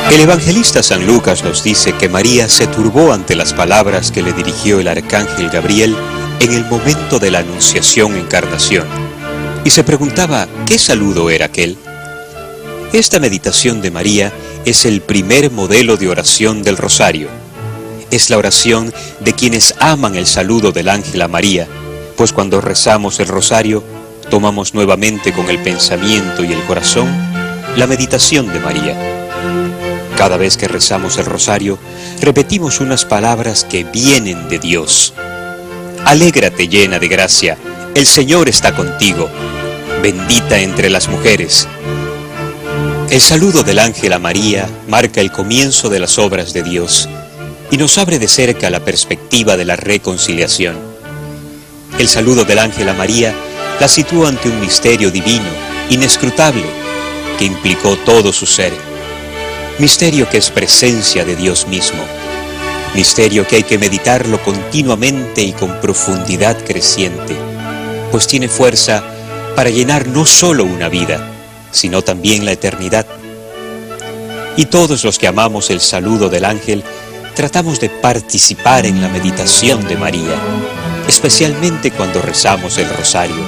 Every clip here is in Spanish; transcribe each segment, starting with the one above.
El evangelista San Lucas nos dice que María se turbó ante las palabras que le dirigió el arcángel Gabriel en el momento de la Anunciación-Encarnación, y se preguntaba ¿qué saludo era aquel? Esta meditación de María es el primer modelo de oración del Rosario. Es la oración de quienes aman el saludo del ángel a María, pues cuando rezamos el Rosario, tomamos nuevamente con el pensamiento y el corazón la meditación de María. Cada vez que rezamos el Rosario, repetimos unas palabras que vienen de Dios. Alégrate llena de gracia, el Señor está contigo, bendita entre las mujeres. El saludo del ángel a María marca el comienzo de las obras de Dios y nos abre de cerca la perspectiva de la reconciliación. El saludo del ángel a María la sitúa ante un misterio divino, inescrutable, que implicó todo su ser. Misterio que es presencia de Dios mismo. Misterio que hay que meditarlo continuamente y con profundidad creciente, pues tiene fuerza para llenar no solo una vida, sino también la eternidad. Y todos los que amamos el saludo del ángel, tratamos de participar en la meditación de María, especialmente cuando rezamos el Rosario.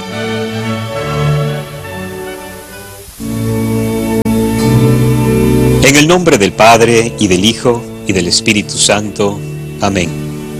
En el nombre del Padre, y del Hijo, y del Espíritu Santo. Amén.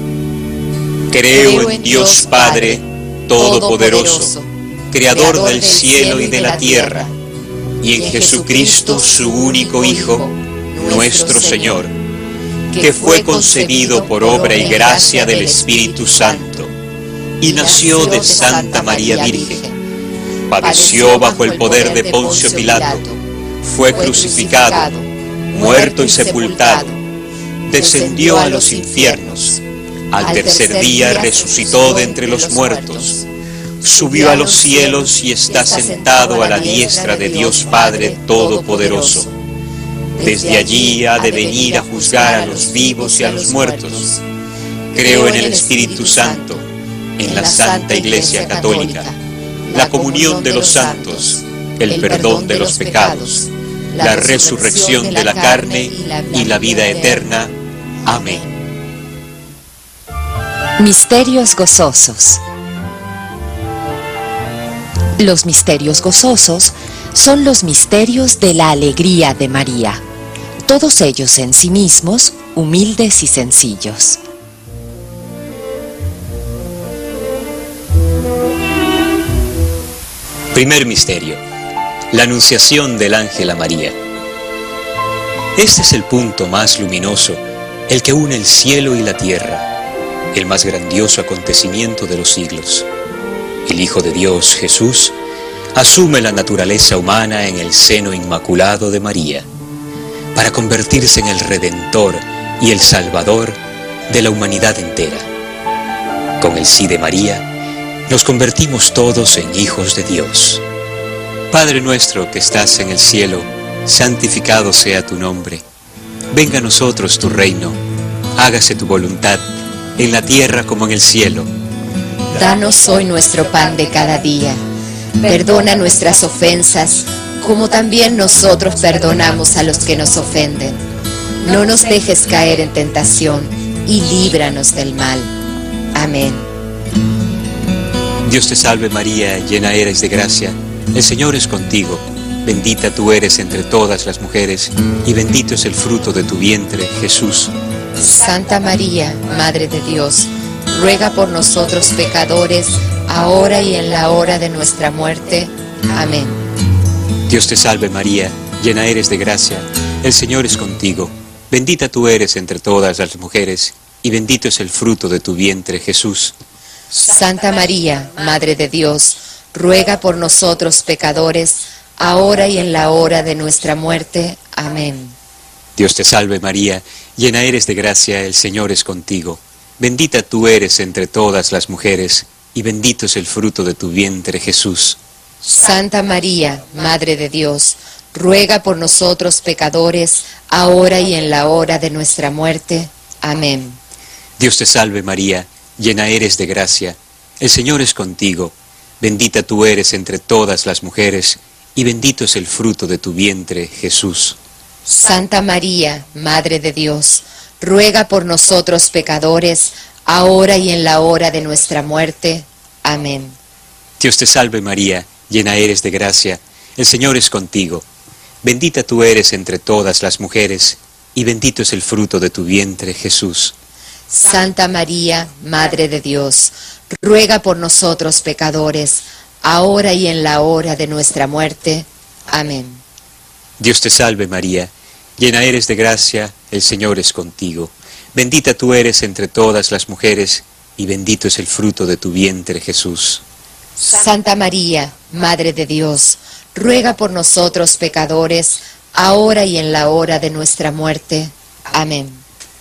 Creo en Dios Padre, Todopoderoso, Creador del cielo y de la tierra, y en Jesucristo, su único Hijo, nuestro Señor, que fue concebido por obra y gracia del Espíritu Santo, y nació de Santa María Virgen, padeció bajo el poder de Poncio Pilato, fue crucificado, muerto y sepultado, descendió a los infiernos, al tercer día resucitó de entre los muertos, subió a los cielos y está sentado a la diestra de Dios Padre Todopoderoso. Desde allí ha de venir a juzgar a los vivos y a los muertos. Creo en el Espíritu Santo, en la Santa Iglesia Católica, la comunión de los santos, el perdón de los pecados, la resurrección de la carne y la vida eterna. Amén. Misterios gozosos. Los misterios gozosos son los misterios de la alegría de María, todos ellos en sí mismos humildes y sencillos. Primer misterio: la Anunciación del ángel a María. Este es el punto más luminoso, el que une el cielo y la tierra, el más grandioso acontecimiento de los siglos. El Hijo de Dios, Jesús, asume la naturaleza humana en el seno inmaculado de María, para convertirse en el Redentor y el Salvador de la humanidad entera. Con el sí de María, nos convertimos todos en hijos de Dios. Padre nuestro que estás en el cielo, santificado sea tu nombre. Venga a nosotros tu reino, hágase tu voluntad, en la tierra como en el cielo. Danos hoy nuestro pan de cada día. Perdona nuestras ofensas, como también nosotros perdonamos a los que nos ofenden. No nos dejes caer en tentación, y líbranos del mal. Amén. Dios te salve María, llena eres de gracia, el Señor es contigo. Bendita tú eres entre todas las mujeres, y bendito es el fruto de tu vientre, Jesús. Santa María, Madre de Dios, ruega por nosotros pecadores, ahora y en la hora de nuestra muerte. Amén. Dios te salve María, llena eres de gracia, el Señor es contigo. Bendita tú eres entre todas las mujeres, y bendito es el fruto de tu vientre, Jesús. Santa María, Madre de Dios, ruega por nosotros pecadores, ahora y en la hora de nuestra muerte. Amén. Dios te salve María, llena eres de gracia, el Señor es contigo. Bendita tú eres entre todas las mujeres, y bendito es el fruto de tu vientre, Jesús. Santa María, Madre de Dios, ruega por nosotros pecadores, ahora y en la hora de nuestra muerte. Amén. Dios te salve María, llena eres de gracia, el Señor es contigo. Bendita tú eres entre todas las mujeres, y bendito es el fruto de tu vientre, Jesús. Santa María, Madre de Dios, ruega por nosotros pecadores, ahora y en la hora de nuestra muerte. Amén. Dios te salve María, llena eres de gracia, el Señor es contigo. Bendita tú eres entre todas las mujeres, y bendito es el fruto de tu vientre, Jesús. Santa María, Madre de Dios, ruega por nosotros pecadores, ahora y en la hora de nuestra muerte. Amén. Dios te salve María, llena eres de gracia, el Señor es contigo. Bendita tú eres entre todas las mujeres, y bendito es el fruto de tu vientre, Jesús. Santa María, Madre de Dios, ruega por nosotros pecadores, ahora y en la hora de nuestra muerte. Amén.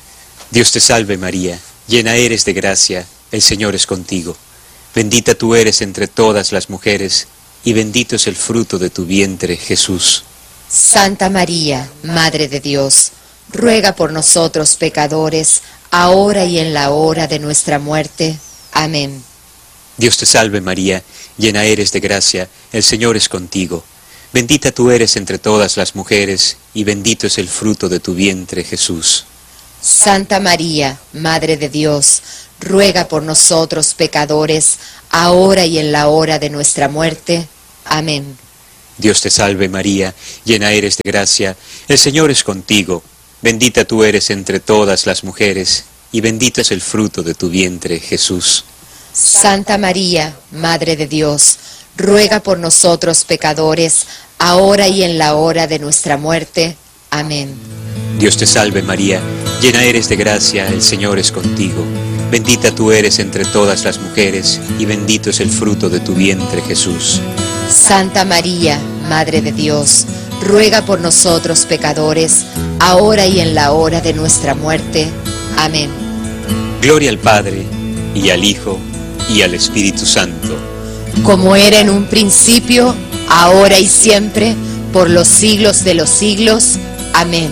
Dios te salve María, llena eres de gracia, el Señor es contigo. Bendita tú eres entre todas las mujeres, y bendito es el fruto de tu vientre, Jesús. Santa María, Madre de Dios, ruega por nosotros pecadores, ahora y en la hora de nuestra muerte. Amén. Dios te salve María, llena eres de gracia, el Señor es contigo. Bendita tú eres entre todas las mujeres, y bendito es el fruto de tu vientre, Jesús. Santa María, Madre de Dios, ruega por nosotros pecadores, ahora y en la hora de nuestra muerte. Amén. Dios te salve María, llena eres de gracia, el Señor es contigo. Bendita tú eres entre todas las mujeres, y bendito es el fruto de tu vientre, Jesús. Santa María, Madre de Dios, ruega por nosotros pecadores, ahora y en la hora de nuestra muerte. Amén. Dios te salve María, llena eres de gracia, el Señor es contigo. Bendita tú eres entre todas las mujeres, y bendito es el fruto de tu vientre, Jesús. Santa María, Madre de Dios, ruega por nosotros pecadores, ahora y en la hora de nuestra muerte. Amén. Gloria al Padre, y al Hijo, y al Espíritu Santo. Como era en un principio, ahora y siempre, por los siglos de los siglos. Amén.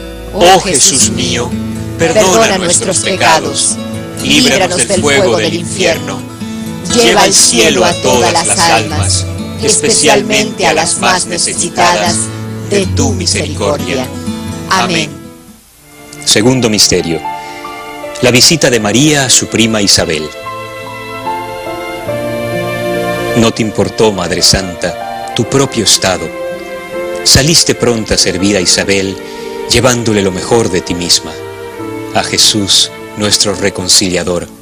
Oh Jesús mío, perdona nuestros pecados, líbranos del fuego del infierno, lleva al cielo a todas las almas, especialmente a las más necesitadas de tu misericordia. Amén. Segundo misterio: la visita de María a su prima Isabel. No te importó, Madre Santa, tu propio estado. Saliste pronta a servir a Isabel, llevándole lo mejor de ti misma, a Jesús, nuestro reconciliador.